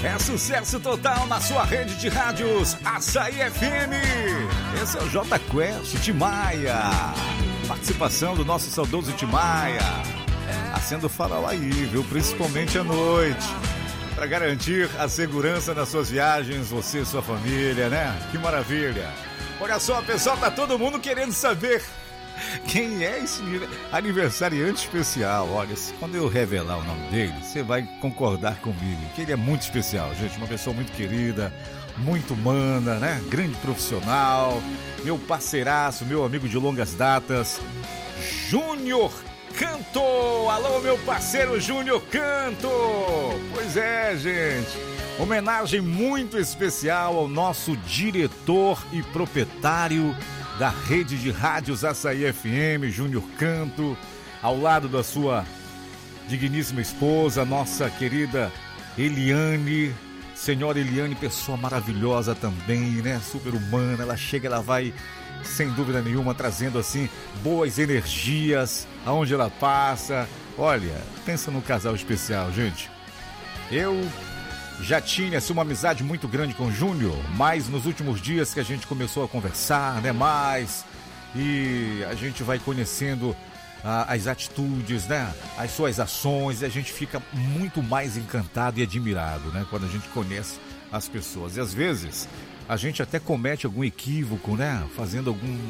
É sucesso total na sua rede de rádios Açaí FM. Esse é o J Quest, Tim Maia. Participação do nosso saudoso Tim Maia. Acenda o farol aí, viu? Principalmente à noite. Para garantir a segurança nas suas viagens, você e sua família, né? Que maravilha. Olha só, pessoal, tá todo mundo querendo saber quem é esse aniversariante especial. Olha, quando eu revelar o nome dele, você vai concordar comigo, que ele é muito especial, gente. Uma pessoa muito querida, muito humana, né? Grande profissional, meu parceiraço, meu amigo de longas datas, Júnior Canto. Alô, meu parceiro Júnior Canto. Pois é, gente. Homenagem muito especial ao nosso diretor e proprietário da rede de rádios Açaí FM, Júnior Canto, ao lado da sua digníssima esposa, nossa querida Eliane. Senhora Eliane, pessoa maravilhosa também, né? Super humana, ela chega, ela vai, sem dúvida nenhuma, trazendo assim boas energias aonde ela passa. Olha, pensa no casal especial, gente. Eu já tinha assim, uma amizade muito grande com o Júnior, mas nos últimos dias que a gente começou a conversar, né, mais, e a gente vai conhecendo as atitudes, né, as suas ações, e a gente fica muito mais encantado e admirado, né, quando a gente conhece as pessoas. E às vezes a gente até comete algum equívoco, né, fazendo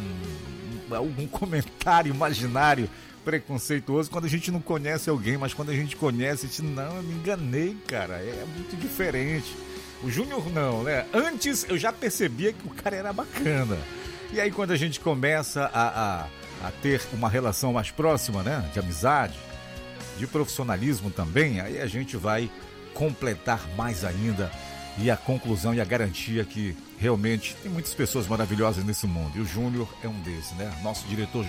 algum comentário imaginário preconceituoso quando a gente não conhece alguém, mas quando a gente conhece, a gente, não, eu me enganei, cara, é muito diferente. O Júnior não, né? Antes eu já percebia que o cara era bacana. E aí quando a gente começa a ter uma relação mais próxima, né? De amizade, de profissionalismo também, aí a gente vai completar mais ainda, e a conclusão e a garantia que realmente tem muitas pessoas maravilhosas nesse mundo. E o Júnior é um desses, né? Nosso diretor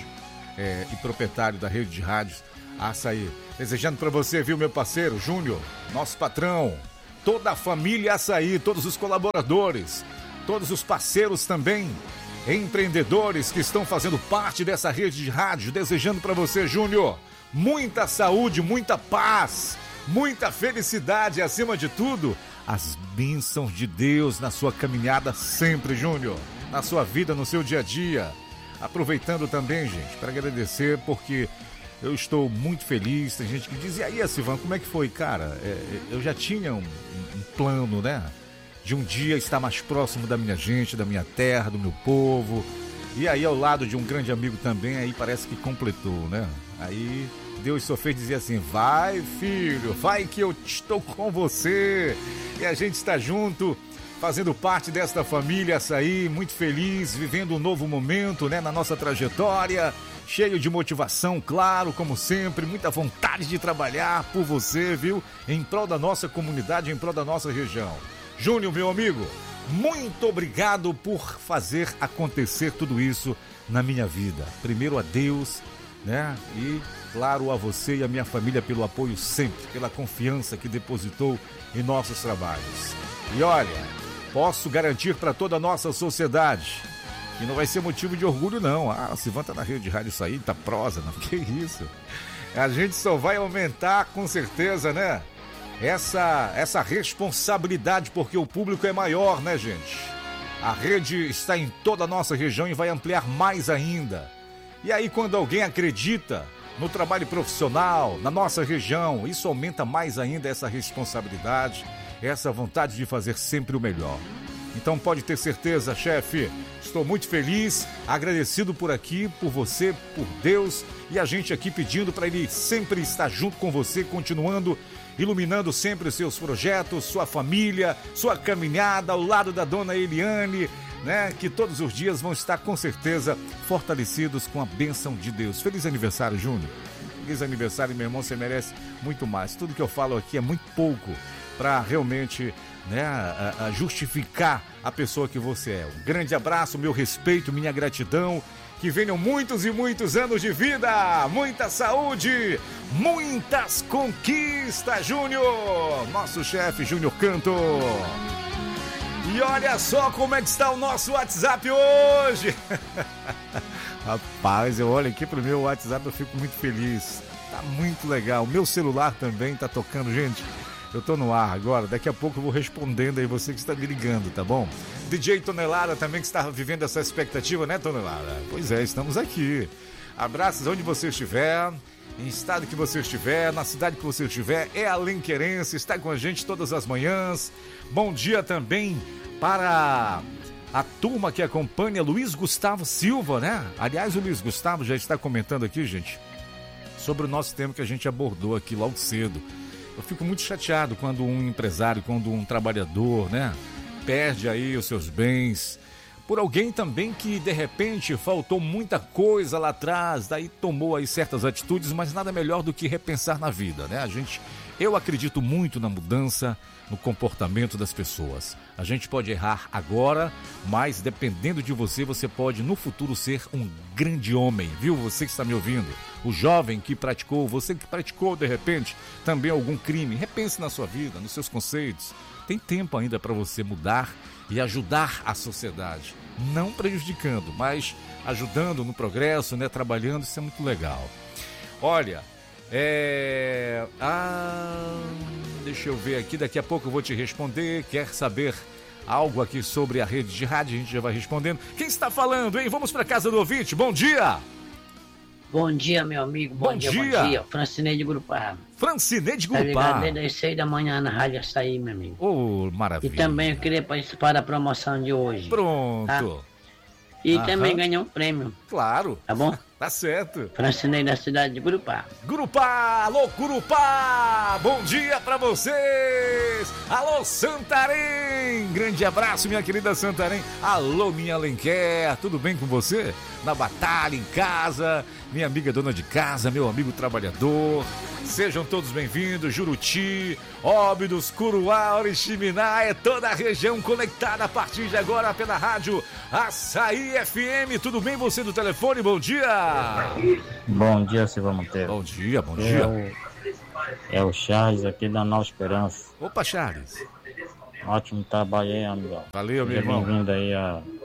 e proprietário da rede de rádios Açaí. Desejando para você, viu, meu parceiro Júnior, nosso patrão, toda a família Açaí, todos os colaboradores, todos os parceiros também, empreendedores que estão fazendo parte dessa rede de rádio. Desejando para você, Júnior, muita saúde, muita paz, muita felicidade e, acima de tudo, as bênçãos de Deus na sua caminhada sempre, Júnior, na sua vida, no seu dia a dia. Aproveitando também, gente, para agradecer, porque eu estou muito feliz. Tem gente que diz, e aí, Silvan, como é que foi? Cara, eu já tinha um plano, né? De um dia estar mais próximo da minha gente, da minha terra, do meu povo. E aí, ao lado de um grande amigo também, aí parece que completou, né? Aí Deus só fez dizer assim, vai, filho, vai que eu estou com você. E a gente está junto, fazendo parte desta família Açaí, muito feliz, vivendo um novo momento, né, na nossa trajetória, cheio de motivação, claro, como sempre, muita vontade de trabalhar por você, viu, em prol da nossa comunidade, em prol da nossa região. Júnior, meu amigo, muito obrigado por fazer acontecer tudo isso na minha vida. Primeiro a Deus, né, e claro a você e a minha família pelo apoio sempre, pela confiança que depositou em nossos trabalhos. E olha, posso garantir para toda a nossa sociedade que não vai ser motivo de orgulho, não. Ah, Silvan tá na rede de rádio Açaí, tá prosa, não, que isso? A gente só vai aumentar, com certeza, né? Essa responsabilidade, porque o público é maior, né, gente? A rede está em toda a nossa região e vai ampliar mais ainda. E aí, quando alguém acredita no trabalho profissional, na nossa região, isso aumenta mais ainda essa responsabilidade, essa vontade de fazer sempre o melhor. Então pode ter certeza, chefe, estou muito feliz, agradecido por aqui, por você, por Deus, e a gente aqui pedindo para ele sempre estar junto com você, continuando, iluminando sempre os seus projetos, sua família, sua caminhada ao lado da dona Eliane, né? Que todos os dias vão estar com certeza fortalecidos com a bênção de Deus. Feliz aniversário, Júnior. Feliz aniversário, meu irmão, você merece muito mais. Tudo que eu falo aqui é muito pouco para realmente, né, justificar a pessoa que você é. Um grande abraço, meu respeito, minha gratidão. Que venham muitos e muitos anos de vida, muita saúde, muitas conquistas, Júnior. Nosso chefe, Júnior Canto. E olha só como é que está o nosso WhatsApp hoje. Rapaz, eu olho aqui pro meu WhatsApp, eu fico muito feliz. Tá muito legal. O meu celular também tá tocando, gente. Eu tô no ar agora, daqui a pouco eu vou respondendo aí você que está me ligando, tá bom? DJ Tonelada também que está vivendo essa expectativa, né, Tonelada? Pois é, estamos aqui. Abraços onde você estiver, em estado que você estiver, na cidade que você estiver, é alenquerense, está com a gente todas as manhãs. Bom dia também para a turma que acompanha Luiz Gustavo Silva, né? Aliás, o Luiz Gustavo já está comentando aqui, gente, sobre o nosso tema que a gente abordou aqui logo cedo. Eu fico muito chateado quando um empresário, quando um trabalhador, né, perde aí os seus bens por alguém também que de repente faltou muita coisa lá atrás, daí tomou aí certas atitudes, mas nada melhor do que repensar na vida, né? Eu acredito muito na mudança no comportamento das pessoas. A gente pode errar agora, mas dependendo de você, você pode no futuro ser um grande homem, viu? Você que está me ouvindo, o jovem que praticou, você que praticou de repente também algum crime, repense na sua vida, nos seus conceitos. Tem tempo ainda para você mudar e ajudar a sociedade, não prejudicando, mas ajudando no progresso, né? Trabalhando, isso é muito legal. Olha, deixa eu ver aqui, daqui a pouco eu vou te responder. Quer saber algo aqui sobre a rede de rádio? A gente já vai respondendo. Quem está falando, hein? Vamos para casa do ouvinte. Bom dia! Bom dia, meu amigo. Bom dia. Francinei de Gurupá. Francinei de Tá Gurupá. ligado desde as 6 da manhã na Rádio Açaí, meu amigo. Oh, maravilha. E também eu queria participar da promoção de hoje. Pronto. Tá? E também ganhar um prêmio. Claro. Tá bom? Tá certo. Francinei da cidade de Gurupá. Gurupá, alô Gurupá, bom dia pra vocês. Alô Santarém, grande abraço minha querida Santarém. Alô minha Alenquer, tudo bem com você? Na batalha, em casa, minha amiga dona de casa, meu amigo trabalhador. Sejam todos bem-vindos, Juruti, Óbidos, Curuá, Oriximiná, é toda a região conectada a partir de agora pela rádio Açaí FM. Tudo bem você do telefone? Bom dia! Bom dia, Silva Monteiro. Bom dia, bom dia. É o Charles aqui da Nova Esperança. Opa, Charles. Ótimo trabalho aí, amigão. Valeu, meu irmão. Bem-vindo aí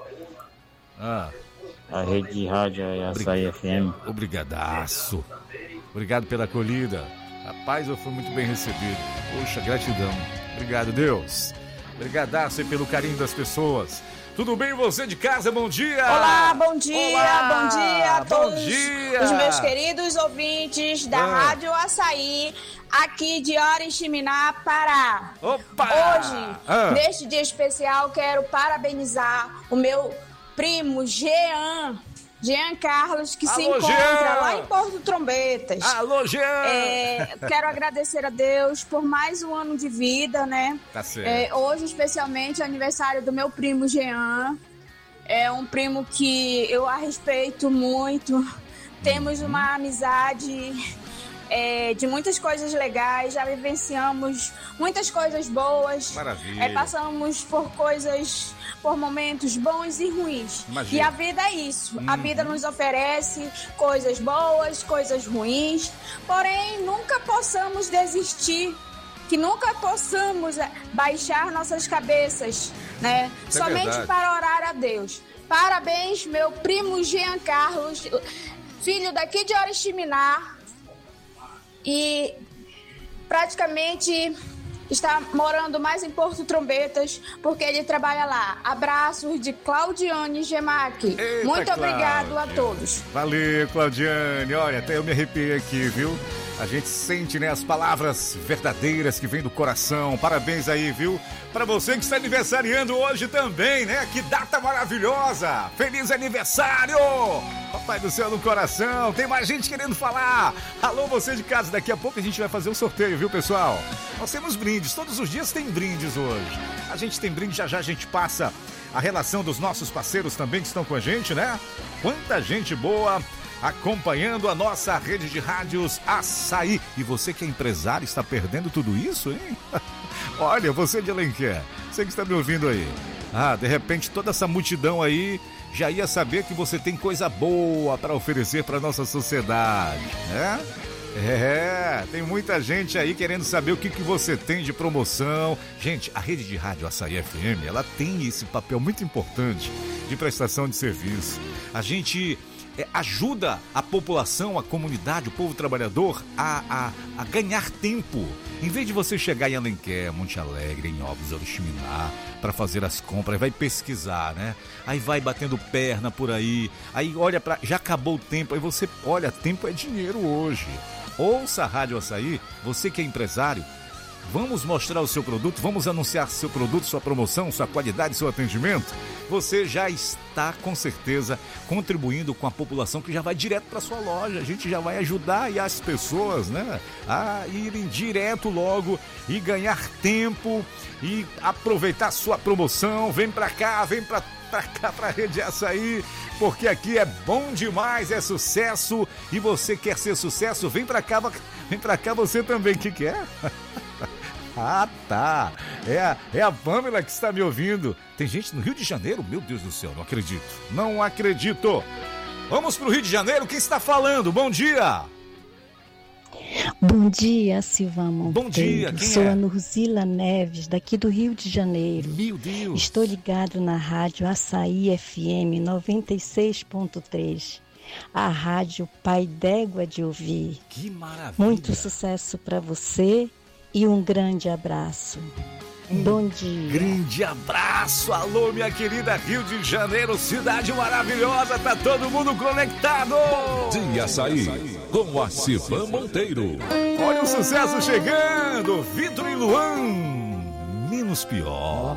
a rede de rádio aí, Açaí FM. Obrigadaço. Obrigado pela acolhida. Rapaz, eu fui muito bem recebido. Poxa, gratidão. Obrigado, Deus. Obrigadaço aí pelo carinho das pessoas. Tudo bem você de casa? Bom dia! Olá, bom dia! Olá, bom dia a todos dia. Os meus queridos ouvintes da Rádio Açaí, aqui de Oriximiná, Pará. Opa! Hoje, neste dia especial, quero parabenizar o meu primo Jean Carlos, que se encontra lá em Porto Trombetas. Alô, Jean! Quero agradecer a Deus por mais um ano de vida, né? Tá certo. Hoje, especialmente, é aniversário do meu primo Jean. É um primo que eu a respeito muito. Temos uma amizade de muitas coisas legais, já vivenciamos muitas coisas boas. Maravilha. Passamos por momentos bons e ruins. Imagina. E a vida é isso. A vida nos oferece coisas boas, coisas ruins. Porém, nunca possamos desistir. Que nunca possamos baixar nossas cabeças, né? Isso é somente verdade. para orar a Deus. Parabéns, meu primo Jean Carlos, filho daqui de Oriximiná. E praticamente está morando mais em Porto Trombetas, porque ele trabalha lá. Abraços de Claudiane Gemac. Eita, muito obrigado Cláudia. a todos. Valeu, Claudiane. Olha, até eu me arrepiei aqui, viu? A gente sente, né, as palavras verdadeiras que vêm do coração. Parabéns aí, viu? Para você que está aniversariando hoje também, né? Que data maravilhosa! Feliz aniversário! Papai do céu no coração. Tem mais gente querendo falar. Alô, você de casa. Daqui a pouco a gente vai fazer um sorteio, viu, pessoal? Nós temos brindes. Todos os dias tem brindes hoje. A gente tem brinde, já a gente passa a relação dos nossos parceiros também que estão com a gente, né? Quanta gente boa acompanhando a nossa rede de rádios Açaí. E você que é empresário está perdendo tudo isso, hein? Olha, você de Alenquer, você que está me ouvindo aí. De repente toda essa multidão aí já ia saber que você tem coisa boa para oferecer para nossa sociedade, né? Tem muita gente aí querendo saber o que você tem de promoção. Gente, a rede de rádio Açaí FM, ela tem esse papel muito importante de prestação de serviço. A gente ajuda a população, a comunidade, o povo trabalhador a ganhar tempo. Em vez de você chegar em Alenquer, Monte Alegre, em Óbidos, Oriximiná, para fazer as compras, vai pesquisar, né? Aí vai batendo perna por aí, aí olha para, já acabou o tempo, aí você, olha, tempo é dinheiro hoje. Ouça a Rádio Açaí, você que é empresário, vamos mostrar o seu produto, vamos anunciar seu produto, sua promoção, sua qualidade, seu atendimento. Você já está, com certeza, contribuindo com a população que já vai direto para sua loja. A gente já vai ajudar e as pessoas, né, a irem direto logo e ganhar tempo e aproveitar sua promoção. Vem para cá, vem para cá, para a Rede Açaí, porque aqui é bom demais, é sucesso. E você quer ser sucesso? Vem para cá você também, que quer? Ah, tá. É a Pamela que está me ouvindo. Tem gente no Rio de Janeiro? Meu Deus do céu, não acredito. Não acredito. Vamos pro Rio de Janeiro. Quem está falando? Bom dia. Bom dia, Silvão Monteiro. Bom dia, quem Sou é? a Nurzila Neves, daqui do Rio de Janeiro. Meu Deus. Estou ligado na rádio Açaí FM 96.3. A rádio Pai d'Égua de ouvir. Que maravilha. Muito sucesso para você e um grande abraço. Bom dia. Grande abraço. Alô, minha querida Rio de Janeiro, cidade maravilhosa. Tá todo mundo conectado. Dia Açaí, com a Silvã Monteiro. Olha o sucesso chegando. Vitor e Luan. Menos pior.